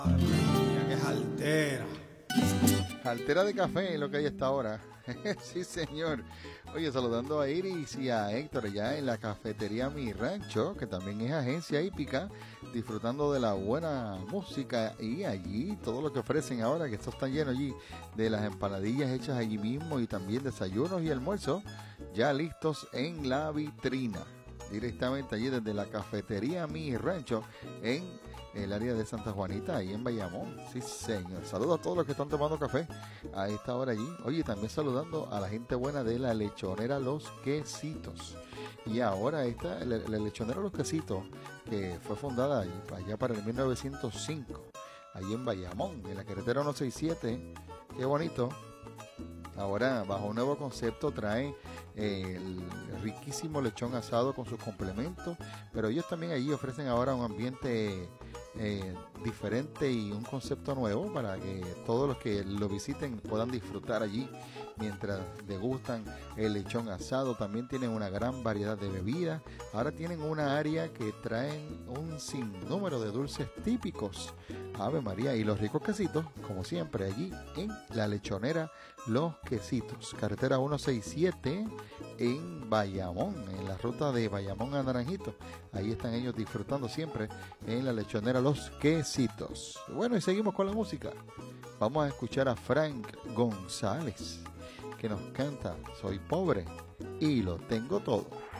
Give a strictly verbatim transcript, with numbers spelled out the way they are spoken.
Mía, que es altera. Altera de café es lo que hay hasta ahora. Sí, señor. Oye, saludando a Iris y a Héctor ya en la cafetería Mi Rancho, que también es agencia hípica, disfrutando de la buena música y allí todo lo que ofrecen ahora, que esto está lleno allí de las empanadillas hechas allí mismo y también desayunos y almuerzos ya listos en la vitrina. Directamente allí desde la cafetería Mi Rancho en el área de Santa Juanita, ahí en Bayamón. Sí, señor. Saludos a todos los que están tomando café a esta hora allí. Oye, también saludando a la gente buena de la lechonera Los Quesitos. Y ahora esta, la, la lechonera Los Quesitos, que fue fundada allá para el mil novecientos cinco, ahí en Bayamón, en la carretera ciento sesenta y siete. Qué bonito. Ahora, bajo un nuevo concepto, trae eh, el riquísimo lechón asado con sus complementos, pero ellos también allí ofrecen ahora un ambiente eh, diferente y un concepto nuevo para que todos los que lo visiten puedan disfrutar allí mientras degustan el lechón asado. También tienen una gran variedad de bebidas. Ahora tienen una área que traen un sinnúmero de dulces típicos. Ave María, y los ricos quesitos, como siempre, allí en la lechonera Los Quesitos, carretera ciento sesenta y siete en Bayamón, en la ruta de Bayamón a Naranjito. Ahí están ellos disfrutando siempre en la lechonera Los Quesitos. Bueno, y seguimos con la música. Vamos a escuchar a Frank González, que nos canta Soy pobre y lo tengo todo.